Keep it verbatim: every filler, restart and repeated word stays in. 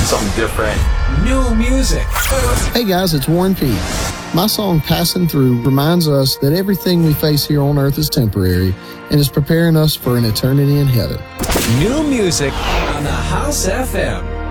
something different. New music. Hey guys, it's Warren P. My song Passing Through reminds us that everything we face here on earth is temporary and is preparing us for an eternity in heaven. New music on the House F M.